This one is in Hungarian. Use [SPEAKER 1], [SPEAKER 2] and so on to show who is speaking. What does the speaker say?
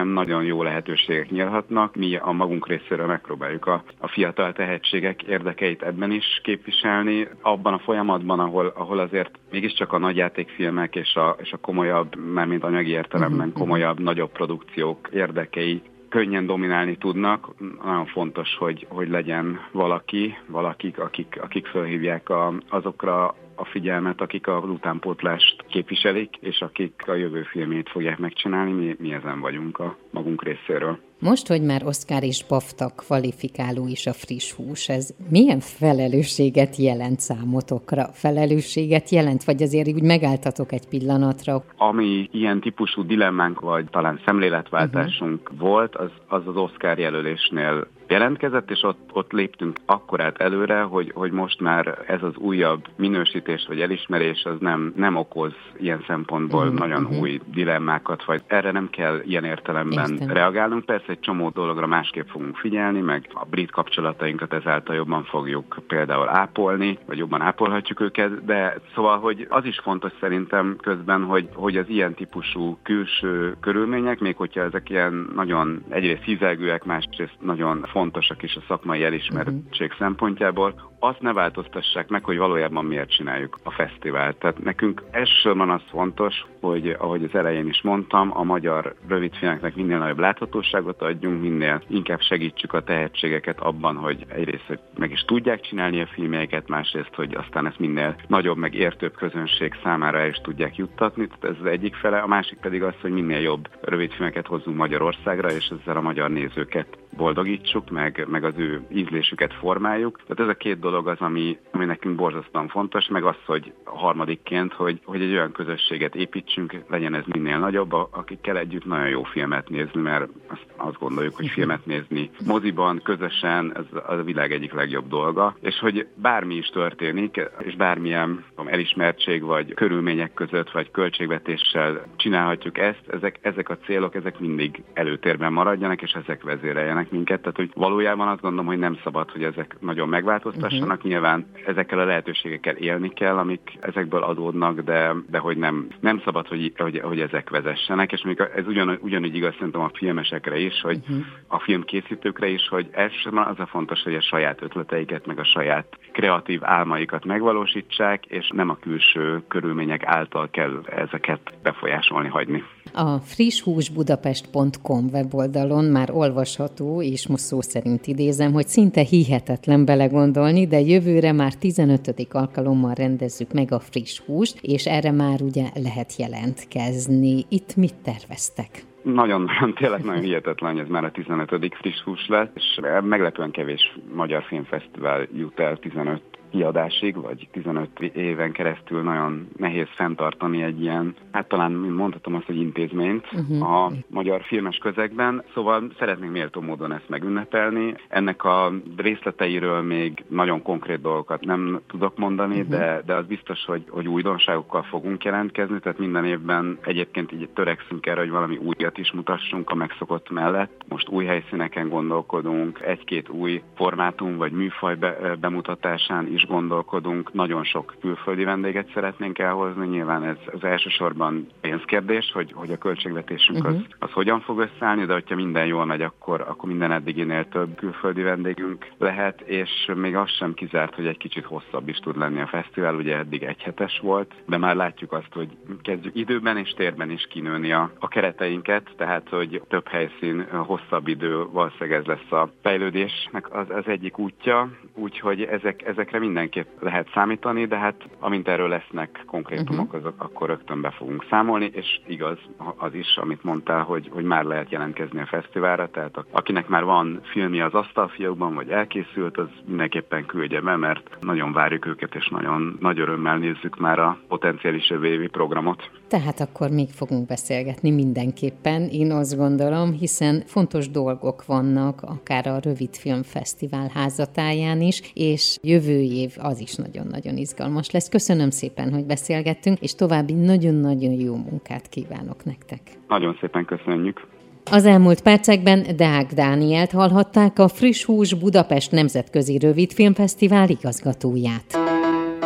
[SPEAKER 1] szerintem nagyon jó lehetőségek nyílhatnak. Mi a magunk részéről megpróbáljuk a fiatal tehetségek érdekeit ebben is képviselni. Abban a folyamatban, ahol azért mégiscsak a nagyjátékfilmek és a komolyabb, mármint anyagi értelemben komolyabb, nagyobb produkciók érdekei könnyen dominálni tudnak. Nagyon fontos, hogy legyen valakik, akik felhívják azokra a figyelmet, akik az utánpótlást képviselik, és akik a jövő filmét fogják megcsinálni. Mi ezen vagyunk a magunk részéről.
[SPEAKER 2] Most, hogy már Oscar és BAFTA kvalifikáló is a friss hús, ez milyen felelősséget jelent számotokra? Felelősséget jelent, vagy azért úgy megálltatok egy pillanatra?
[SPEAKER 1] Ami ilyen típusú dilemmánk, vagy talán szemléletváltásunk volt, az Oscar jelölésnél jelentkezett, és ott léptünk akkorát előre, hogy most már ez az újabb minősítés vagy elismerés az nem okoz ilyen szempontból nagyon új dilemmákat, vagy erre nem kell ilyen értelemben reagálnunk. Persze egy csomó dologra másképp fogunk figyelni, meg a brit kapcsolatainkat ezáltal jobban fogjuk például ápolni, vagy jobban ápolhatjuk őket, de szóval, hogy az is fontos szerintem közben, hogy az ilyen típusú külső körülmények, még hogyha ezek ilyen nagyon egyrészt hízelgőek, másrészt nagyon fontosak is a szakmai elismertség szempontjából, azt ne változtassák meg, hogy valójában miért csináljuk a fesztivált. Tehát nekünk elsősorban az fontos, hogy ahogy az elején is mondtam, a magyar rövidfilmeknek minél nagyobb láthatóságot adjunk, minél inkább segítsük a tehetségeket abban, hogy egyrészt hogy meg is tudják csinálni a filmjeiket, másrészt, hogy aztán ezt minél nagyobb, meg értőbb közönség számára el is tudják juttatni. Tehát ez az egyik fele, a másik pedig az, hogy minél jobb rövidfilmeket hozzunk Magyarországra, és ezzel a magyar nézőket boldogítsuk, meg az ő ízlésüket formáljuk. Tehát ez a két dolog az, ami nekünk borzasztóan fontos, meg az, hogy harmadikként, hogy egy olyan közösséget építsünk, legyen ez minél nagyobb, akikkel együtt nagyon jó filmet nézni, mert azt gondoljuk, hogy filmet nézni moziban, közösen, ez a világ egyik legjobb dolga, és hogy bármi is történik, és bármilyen elismertség, vagy körülmények között, vagy költségvetéssel csinálhatjuk ezt, ezek a célok, ezek mindig előtérben maradjanak, és ezek vezéreljenek minket. Tehát, hogy valójában azt gondolom, hogy nem szabad, hogy ezek nagyon megváltoztassanak. Nyilván ezekkel a lehetőségekkel élni kell, amik ezekből adódnak, de hogy nem szabad, hogy ezek vezessenek, és még ez ugyanúgy igaz szerintem a filmesekre is, hogy a filmkészítőkre is, hogy elsősorban az a fontos, hogy a saját ötleteiket, meg a saját kreatív álmaikat megvalósítsák, és nem a külső körülmények által kell ezeket befolyásolni, hagyni.
[SPEAKER 2] A frisshúsbudapest.com weboldalon már olvasható, és most szó szerint idézem, hogy szinte hihetetlen belegondolni, de jövőre már 15. alkalommal rendezzük meg a friss húst, és erre már ugye lehet jelentkezni. Itt mit terveztek?
[SPEAKER 1] Tényleg nagyon hihetetlen, hogy ez már a 15. friss hús lett, és meglepően kevés magyar filmfesztivál jut el 15 kiadásig, vagy 15 éven keresztül nagyon nehéz fenntartani egy ilyen, hát talán mondhatom azt, hogy intézményt a magyar filmes közegben. Szóval szeretnénk méltó módon ezt megünnepelni. Ennek a részleteiről még nagyon konkrét dolgokat nem tudok mondani, de az biztos, hogy újdonságokkal fogunk jelentkezni, tehát minden évben egyébként így törekszünk erre, hogy valami újat is mutassunk a megszokott mellett. Most új helyszíneken gondolkodunk, egy-két új formátum vagy műfaj bemutatásán is gondolkodunk, nagyon sok külföldi vendéget szeretnénk elhozni, nyilván ez az elsősorban pénzkérdés, hogy a költségvetésünk az hogyan fog összeállni, de hogyha minden jól megy, akkor minden eddiginél több külföldi vendégünk lehet, és még az sem kizárt, hogy egy kicsit hosszabb is tud lenni a fesztivál, ugye eddig egyhetes volt, de már látjuk azt, hogy kezdjük időben és térben is kinőni a kereteinket, tehát hogy több helyszín, hosszabb idő, valószínűleg ez lesz a fejlődésnek az egyik útja, úgyhogy ezekre mindenképp lehet számítani, de hát amint erről lesznek konkrétumok, akkor rögtön be fogunk számolni, és igaz az is, amit mondtál, hogy már lehet jelentkezni a fesztiválra, tehát akinek már van filmje az asztalfiókban, vagy elkészült, az mindenképpen küldje be, mert nagyon várjuk őket, és nagyon nagy örömmel nézzük már a potenciális jövő programot.
[SPEAKER 2] Tehát akkor még fogunk beszélgetni mindenképpen, én azt gondolom, hiszen fontos dolgok vannak, akár a Rövidfilm Fesztivál házatáján is, és jövő év az is nagyon-nagyon izgalmas lesz. Köszönöm szépen, hogy beszélgettünk, és további nagyon-nagyon jó munkát kívánok nektek.
[SPEAKER 1] Nagyon szépen köszönjük.
[SPEAKER 2] Az elmúlt percekben Deák Dánielt hallhatták, a Friss Hús Budapest Nemzetközi Rövidfilmfesztivál igazgatóját.